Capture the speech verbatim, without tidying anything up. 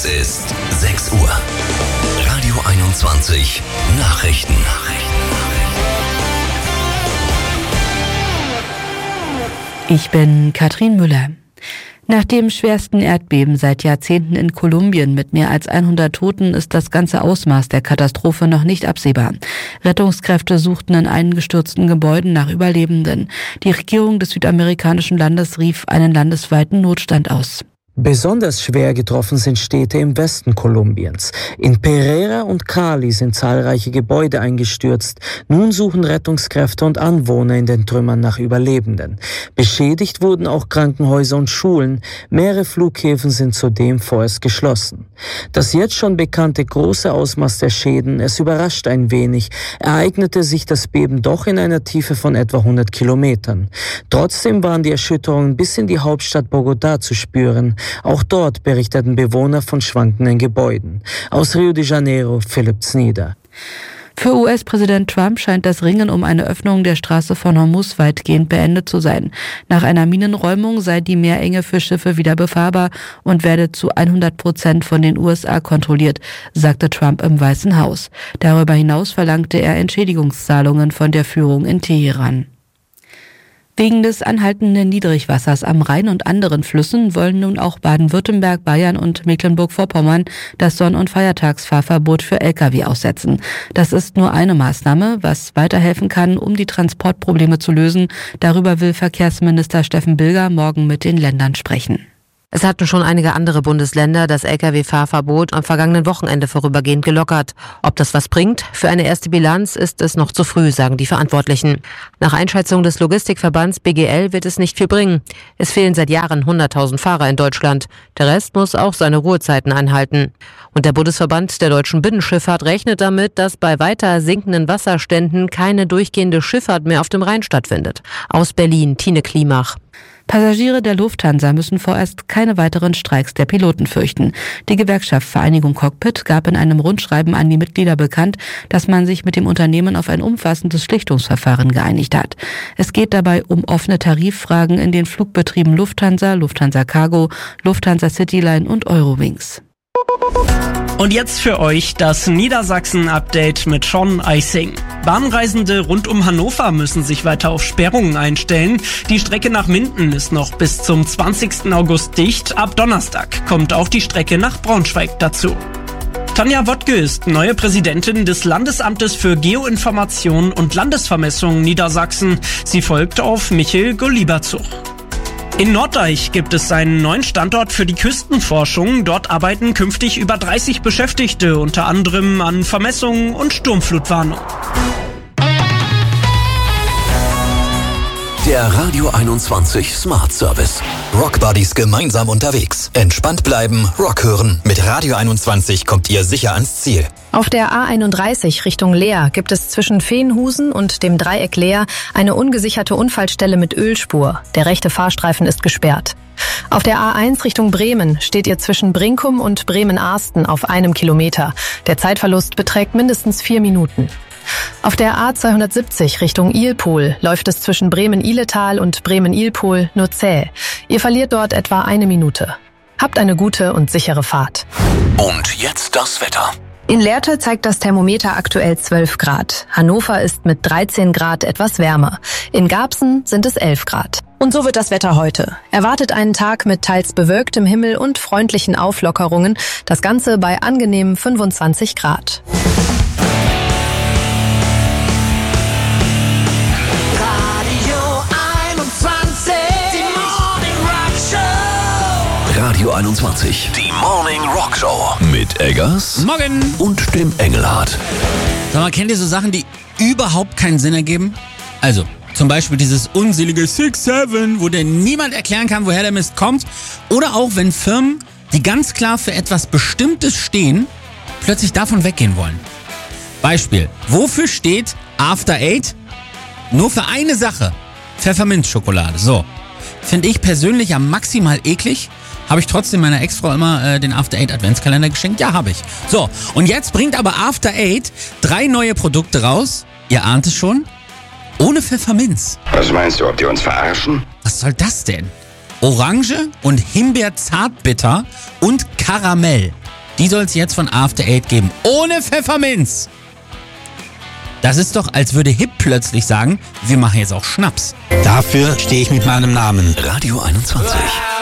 Es ist sechs Uhr. Radio einundzwanzig Nachrichten. Ich bin Katrin Müller. Nach dem schwersten Erdbeben seit Jahrzehnten in Kolumbien mit mehr als hundert Toten ist das ganze Ausmaß der Katastrophe noch nicht absehbar. Rettungskräfte suchten in eingestürzten Gebäuden nach Überlebenden. Die Regierung des südamerikanischen Landes rief einen landesweiten Notstand aus. Besonders schwer getroffen sind Städte im Westen Kolumbiens. In Pereira und Cali sind zahlreiche Gebäude eingestürzt. Nun suchen Rettungskräfte und Anwohner in den Trümmern nach Überlebenden. Beschädigt wurden auch Krankenhäuser und Schulen. Mehrere Flughäfen sind zudem vorerst geschlossen. Das jetzt schon bekannte große Ausmaß der Schäden, es überrascht ein wenig, ereignete sich das Beben doch in einer Tiefe von etwa hundert Kilometern. Trotzdem waren die Erschütterungen bis in die Hauptstadt Bogotá zu spüren. Auch dort berichteten Bewohner von schwankenden Gebäuden. Aus Rio de Janeiro, Philipp Znieder. Für U S-Präsident Trump scheint das Ringen um eine Öffnung der Straße von Hormuz weitgehend beendet zu sein. Nach einer Minenräumung sei die Meerenge für Schiffe wieder befahrbar und werde zu hundert Prozent von den U S A kontrolliert, sagte Trump im Weißen Haus. Darüber hinaus verlangte er Entschädigungszahlungen von der Führung in Teheran. Wegen des anhaltenden Niedrigwassers am Rhein und anderen Flüssen wollen nun auch Baden-Württemberg, Bayern und Mecklenburg-Vorpommern das Sonn- und Feiertagsfahrverbot für L K W aussetzen. Das ist nur eine Maßnahme, was weiterhelfen kann, um die Transportprobleme zu lösen. Darüber will Verkehrsminister Steffen Bilger morgen mit den Ländern sprechen. Es hatten schon einige andere Bundesländer das L K W-Fahrverbot am vergangenen Wochenende vorübergehend gelockert. Ob das was bringt? Für eine erste Bilanz ist es noch zu früh, sagen die Verantwortlichen. Nach Einschätzung des Logistikverbands B G L wird es nicht viel bringen. Es fehlen seit Jahren hunderttausend Fahrer in Deutschland. Der Rest muss auch seine Ruhezeiten einhalten. Und der Bundesverband der deutschen Binnenschifffahrt rechnet damit, dass bei weiter sinkenden Wasserständen keine durchgehende Schifffahrt mehr auf dem Rhein stattfindet. Aus Berlin, Tine Klimach. Passagiere der Lufthansa müssen vorerst keine weiteren Streiks der Piloten fürchten. Die Gewerkschaft Vereinigung Cockpit gab in einem Rundschreiben an die Mitglieder bekannt, dass man sich mit dem Unternehmen auf ein umfassendes Schlichtungsverfahren geeinigt hat. Es geht dabei um offene Tariffragen in den Flugbetrieben Lufthansa, Lufthansa Cargo, Lufthansa Cityline und Eurowings. Und jetzt für euch das Niedersachsen-Update mit Sean Eising. Bahnreisende rund um Hannover müssen sich weiter auf Sperrungen einstellen. Die Strecke nach Minden ist noch bis zum zwanzigsten August dicht. Ab Donnerstag kommt auch die Strecke nach Braunschweig dazu. Tanja Wottke ist neue Präsidentin des Landesamtes für Geoinformation und Landesvermessung Niedersachsen. Sie folgt auf Michael Golieberzug. In Norddeich gibt es einen neuen Standort für die Küstenforschung. Dort arbeiten künftig über dreißig Beschäftigte, unter anderem an Vermessungen und Sturmflutwarnung. Der Radio einundzwanzig Smart Service. Rock Buddies gemeinsam unterwegs. Entspannt bleiben, Rock hören. Mit Radio einundzwanzig kommt ihr sicher ans Ziel. Auf der A einunddreißig Richtung Leer gibt es zwischen Veenhusen und dem Dreieck Leer eine ungesicherte Unfallstelle mit Ölspur. Der rechte Fahrstreifen ist gesperrt. Auf der A eins Richtung Bremen steht ihr zwischen Brinkum und Bremen-Arsten auf einem Kilometer. Der Zeitverlust beträgt mindestens vier Minuten. Auf der A zweihundertsiebzig Richtung Ilpol läuft es zwischen Bremen-Ihletal und Bremen-Ilpol nur zäh. Ihr verliert dort etwa eine Minute. Habt eine gute und sichere Fahrt. Und jetzt das Wetter. In Lehrte zeigt das Thermometer aktuell zwölf Grad. Hannover ist mit dreizehn Grad etwas wärmer. In Garbsen sind es elf Grad. Und so wird das Wetter heute. Erwartet einen Tag mit teils bewölktem Himmel und freundlichen Auflockerungen. Das Ganze bei angenehmen fünfundzwanzig Grad. Radio einundzwanzig, die Morning Rock Show mit Eggers Morgen und dem Engelhardt. Sag mal, kennt ihr so Sachen, die überhaupt keinen Sinn ergeben? Also, zum Beispiel dieses unselige six seven, wo dir niemand erklären kann, woher der Mist kommt. Oder auch, wenn Firmen, die ganz klar für etwas Bestimmtes stehen, plötzlich davon weggehen wollen. Beispiel, wofür steht After Eight? Nur für eine Sache, Pfefferminzschokolade. So, finde ich persönlich ja maximal eklig. Habe ich trotzdem meiner Ex-Frau immer äh, den After Eight Adventskalender geschenkt? Ja, habe ich. So, und jetzt bringt aber After Eight drei neue Produkte raus. Ihr ahnt es schon. Ohne Pfefferminz. Was meinst du, ob die uns verarschen? Was soll das denn? Orange und Himbeer Zartbitter und Karamell. Die soll es jetzt von After Eight geben. Ohne Pfefferminz. Das ist doch, als würde Hip plötzlich sagen, wir machen jetzt auch Schnaps. Dafür stehe ich mit meinem Namen. Radio einundzwanzig.